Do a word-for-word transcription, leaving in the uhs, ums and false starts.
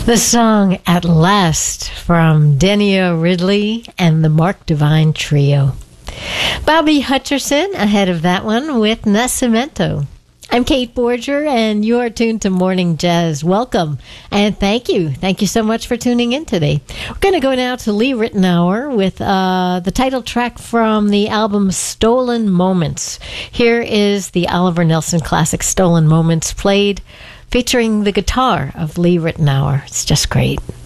The song At Last from Denia Ridley and the Mark Divine Trio. Bobby Hutcherson ahead of that one with Nascimento. I'm Kate Borger, and you are tuned to Morning Jazz. Welcome, and thank you. Thank you so much for tuning in today. We're going to go now to Lee Ritenour with uh, the title track from the album Stolen Moments. Here is the Oliver Nelson classic Stolen Moments, played featuring the guitar of Lee Ritenour. It's just great.